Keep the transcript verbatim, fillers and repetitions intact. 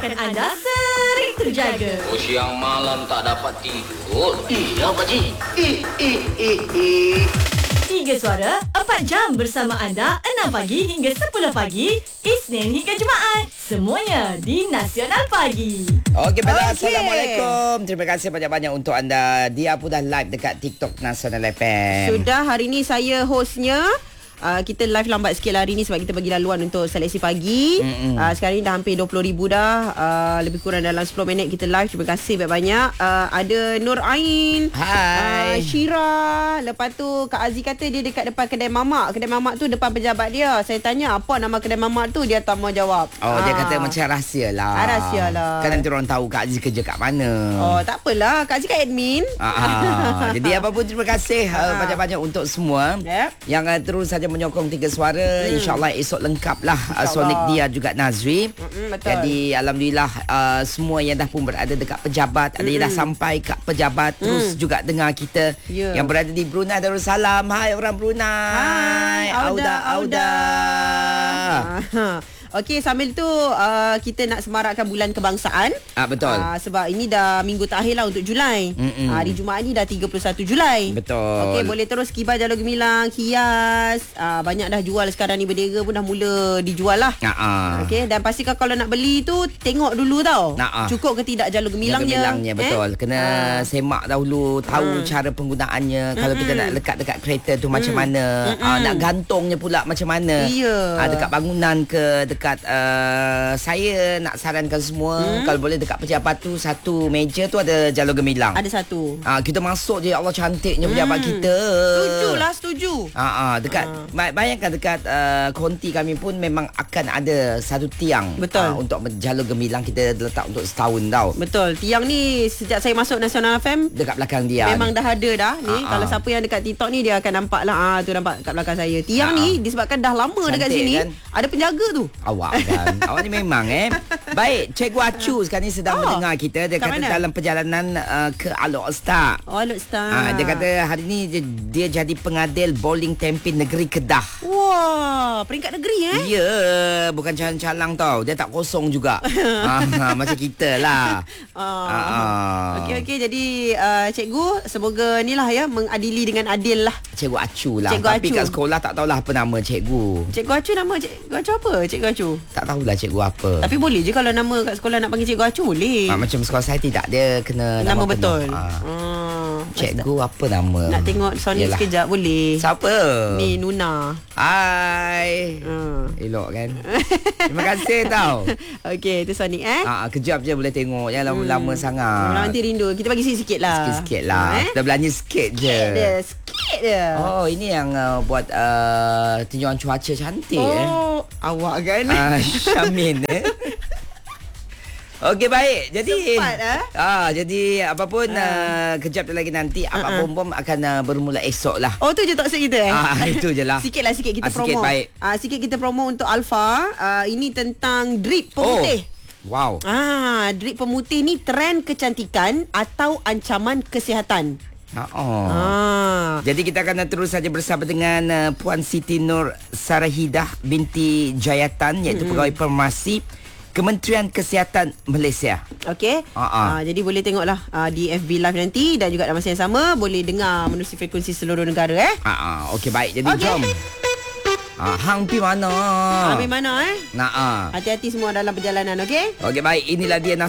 memastikan anda sering terjaga. Oh, siang malam tak dapat tidur. Iya, Pakcik. Eh, eh, eh, eh. Tiga Suara, empat jam bersama anda, enam pagi hingga sepuluh pagi, Isnin hingga Jumaat. Semuanya di Nasional Pagi. Okey, baiklah. Okey. Assalamualaikum. Terima kasih banyak-banyak untuk anda. Dia pun dah live dekat TikTok Nasional F M. Sudah, hari ni saya hostnya. Uh, kita live lambat sikit lah hari ni sebab kita bagi laluan untuk seleksi pagi. uh, Sekarang ni dah hampir dua puluh ribu dah. uh, Lebih kurang dalam sepuluh minit kita live. Terima kasih banyak-banyak. uh, Ada Nur Ain, Hai. uh, Syira. Lepas tu Kak Aziz kata dia dekat depan kedai mamak. Kedai mamak tu depan pejabat dia. Saya tanya apa nama kedai mamak tu, dia tak mau jawab. Oh, dia Ah. kata macam rahsia lah. Ah, rahsia lah. Kan nanti orang tahu Kak Aziz kerja kat mana. Oh, tak apalah, Kak Aziz kan admin. Ah, ah. Jadi apa pun terima kasih uh, Ah. banyak-banyak untuk semua Yep. yang uh, terus saja menyokong Tiga Suara. hmm. InsyaAllah esok lengkap lah uh, InsyaAllah. Sonic dia juga Nazri. Mm-mm, betul. Jadi Alhamdulillah uh, semua yang dah pun berada dekat pejabat, ada yang dah sampai kat pejabat, terus juga dengar kita. Ya. Yang berada di Brunei Darussalam. Hai orang Brunei. Hai, Auda, Auda. Ah, Okey, sambil tu uh, kita nak semarakkan bulan kebangsaan. Ah, betul. Uh, sebab ini dah minggu terakhir lah untuk Julai. Mm-mm. Uh, hari Jumaat ni dah tiga puluh satu Julai. Betul. Okey, boleh terus kibar jalur gemilang, hias. Uh, banyak dah jual sekarang ni, bendera pun dah mula dijual lah. Ah, ah. Okey, dan pastikan kalau nak beli tu tengok dulu tau. Nah, ah. Cukup ke tidak jalur gemilangnya. Gemilangnya betul. Eh? Kena Ah. semak dahulu, tahu cara penggunaannya. Kalau kita nak lekat dekat kereta tu macam mana, ah, nak gantungnya pula macam mana. Ya. Ah, dekat bangunan ke, dekat uh, saya nak sarankan semua, kalau boleh dekat pejabat tu satu meja tu ada jalur gemilang. Ada satu. Ah, kita masuk je, ya Allah cantiknya pejabat kita. Setuju lah, setuju. Ah, ah, dekat ah. bayangkan dekat uh, konti kami pun memang akan ada satu tiang. Betul. ah, untuk jalur gemilang kita letak untuk setahun tau. Betul. Tiang ni sejak saya masuk Nasional F M Dekat belakang dia. memang dah ada dah ni. Ah, Kalau ah. siapa yang dekat TikTok ni dia akan nampak lah. Ah tu nampak kat belakang saya. Tiang Ah, ni disebabkan dah lama Cantik dekat sini, kan? ada penjaga tu. Awak kan. Awak ni memang eh. Baik, Cikgu Acu sekarang ni sedang Oh, mendengar kita. Dia kat kata mana? dalam perjalanan uh, ke Alok Star. Oh, look star. Ah, dia kata hari ni dia, dia jadi pengadil bowling tempin negeri Kedah. wah, peringkat negeri eh. Ya, bukan calang-calang tau. Dia tak kosong juga. ah, macam kita lah. Ah. Ah, ah. Okey okey, jadi uh, cikgu semoga ni lah ya mengadili dengan adil lah. Cikgu Acu lah. Cikgu Tapi Acu. kat sekolah tak tahulah apa nama cikgu. Cikgu Acu nama cikgu Acu apa? Cikgu Acu. Tak tahulah cikgu apa. Tapi boleh je kalau nama kat sekolah nak panggil Cikgu Acu boleh. Ah, macam sekolah saya tidak. Dia kena nama, nama, betul. penuh. Ah. Hmm. Cikgu apa nama? Nak tengok Sonic Yelah. sekejap boleh. Siapa? Ni Nuna. Hai. Hmm. Elok kan? Terima kasih tau. Okey, tu Sonic eh. Ah, kejap je boleh tengok. Jangan lama-lama Hmm, sangat. nanti rindu. Kita bagi sikit-sikit lah. Sikit-sikit lah. Eh? Kita belanja sikit je. Sikit dia, sikit dia. Oh, ini yang uh, buat uh, tinjauan cuaca cantik eh. Oh, awak kan. Ah, Syamin eh. Okey, baik. Jadi Sempat, eh? ah jadi apapun uh, kejap lagi nanti apa Uh-uh. bom-bom akan uh, bermula esok lah. Oh, tu je tak kita eh. Ah, itu je lah. Sikit lah sikit kita Ah, sikit, promo. baik. Ah, sikit kita promo untuk Alfa. Ah, ini tentang drip pemutih. Oh. Wow. Ah, drip pemutih ni trend kecantikan atau ancaman kesihatan. Oh. Ah. Jadi kita akan terus saja bersama dengan uh, Puan Siti Nur Sarahidah binti Jayatan, iaitu mm-hmm. pegawai farmasi Kementerian Kesihatan Malaysia. Okey. Ah, ah. Uh, jadi boleh tengoklah uh, di F B Live nanti, dan juga dalam masa yang sama boleh dengar menerusi frekuensi seluruh negara eh. Ah, ah. Okey, baik. Jadi Okey. jom. Ah, hang pi mana? Ambil mana eh? Nah, ah. Hati-hati semua dalam perjalanan, okey? Okey, baik. Inilah dia